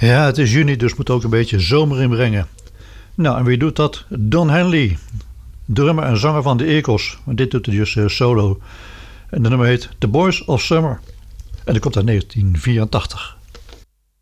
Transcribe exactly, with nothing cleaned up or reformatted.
Ja, het is juni, dus moet ook een beetje zomer inbrengen. Nou, en wie doet dat? Don Henley, drummer en zanger van de Eagles. Maar dit doet hij dus uh, solo. En de nummer heet The Boys of Summer. En dat komt uit negentien vierentachtig.